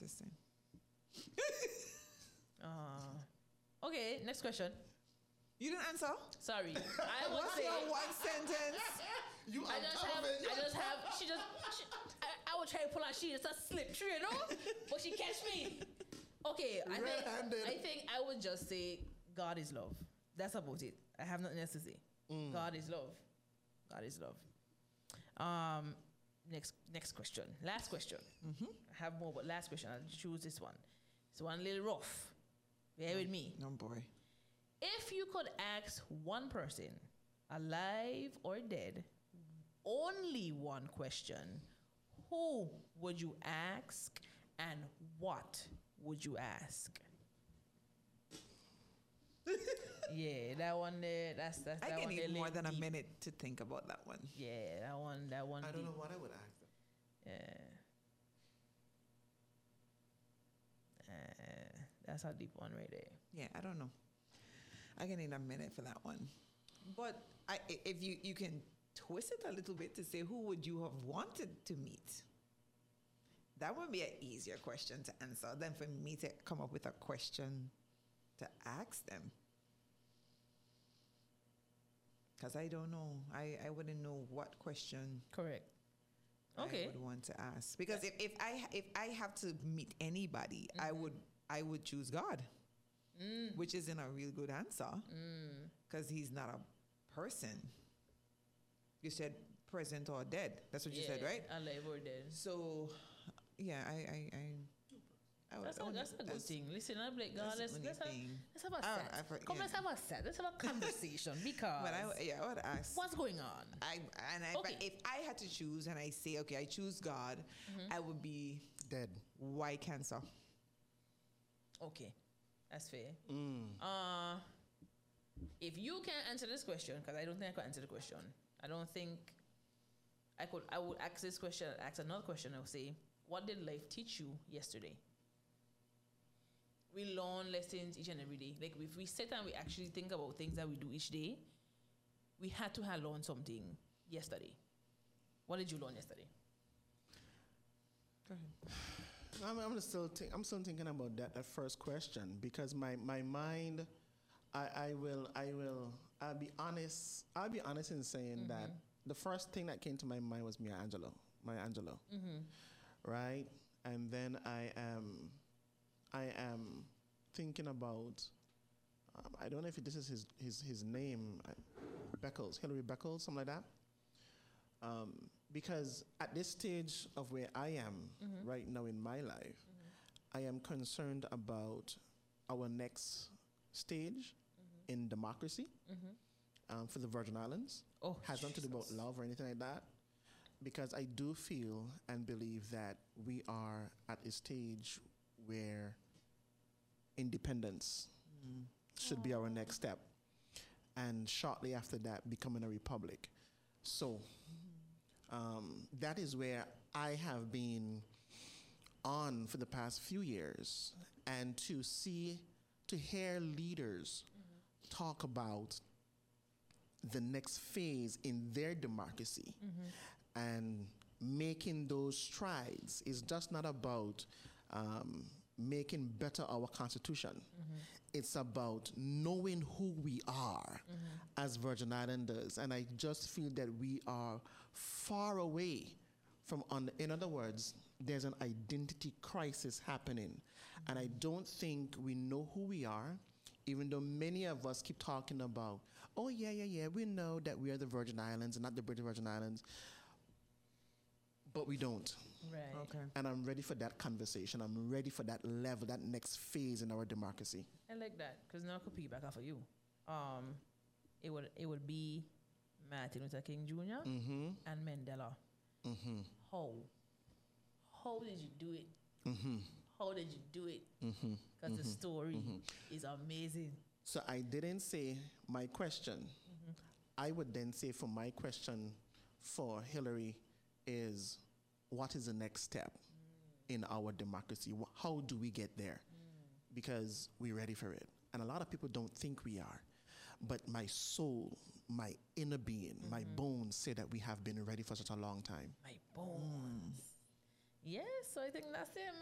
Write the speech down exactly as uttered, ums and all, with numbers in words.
Interesting. Uh, okay, next question. You didn't answer? Sorry. I would What's say your one sentence? You I are just have, covered. I just have, she just, she, I, I would try to pull out, she just a slip through, you know? But she catch me. Okay, I think, Red-handed. I think I would just say God is love. That's about it. I have nothing else to say. Mm. God is love. God is love. Um, next, next question. Last question. Mm-hmm. I have more, but last question. I'll choose this one. It's one little rough. Bear with me. No, boy. If you could ask one person, alive or dead, only one question, who would you ask and what would you ask? Yeah, that one there, that's, that's I that can one there need more lay than a deep. minute to think about that one. Yeah, that one, that one I don't deep. know what I would ask them. Yeah. Uh, that's a deep one right there. Yeah, I don't know. I can need a minute for that one. But I, i- if you, you can twist it a little bit to say who would you have wanted to meet? That would be an easier question to answer than for me to come up with a question to ask them. Because I don't know. I, I wouldn't know what question Correct. Okay. I would want to ask. Because if, if I ha- if I have to meet anybody, I would I would choose God, Mm. which isn't a real good answer Mm. because he's not a person. You said present or dead. That's what you said, Yeah, right? alive or dead. So, yeah, I I I. I would- That's I a, would- that's a good that's- thing. Listen, I'm like, God, that's let's, the only let's, have, thing. let's have a I- set. I for- Come, yeah. let's have a set. Let's have a conversation because But I, yeah, I would ask. what's going on? I and I, Okay. but if I had to choose and I say, okay, I choose God, Mm-hmm. I would be Dead. why cancer? Okay, that's fair. Mm. Uh, if you can't answer this question, because I don't think I could answer the question. I don't think I could. I would ask this question. Ask another question. I'll say, what did life teach you yesterday? We learn lessons each and every day. Like if we sit and we actually think about things that we do each day, we had to have learned something yesterday. What did you learn yesterday? Go ahead. I'm, I'm still think, I'm still thinking about that, that first question because my, my mind, I, I will I will I'll be honest I'll be honest in saying that the first thing that came to my mind was Maya Angelou, Maya Angelou, right? And then I am I am thinking about um, I don't know if this is his his his name, uh, Beckles, Hillary Beckles, something like that. Um, because at this stage of where I am right now in my life, I am concerned about our next stage in democracy um, for the Virgin Islands. Oh, Has nothing to do about Jesus. love or anything like that. Because I do feel and believe that we are at a stage where independence should be our next step. And shortly after that, becoming a republic. So um, that is where I have been on for the past few years. And to see, to hear leaders talk about the next phase in their democracy and making those strides is just not about um, making better our constitution. It's about knowing who we are as Virgin Islanders. And I just feel that we are far away from, on, in other words, there's an identity crisis happening. And I don't think we know who we are, even though many of us keep talking about, oh, yeah, yeah, yeah, we know that we are the Virgin Islands and not the British Virgin Islands. But we don't. Right. Okay. And I'm ready for that conversation. I'm ready for that level, that next phase in our democracy. I like that because now I could piggyback off of you. Um, it would it would be Martin Luther King Junior Mm-hmm. and Mandela. Mm-hmm. How? How did you do it? Mm-hmm. How did you do it? Mm-hmm. Because the story is amazing. So I didn't say my question. I would then say for my question for Hillary is, what is the next step in our democracy? Wh- How do we get there? Because we're ready for it. And a lot of people don't think we are. But my soul, my inner being, my bones say that we have been ready for such a long time. My bones. Yes, so I think that's it,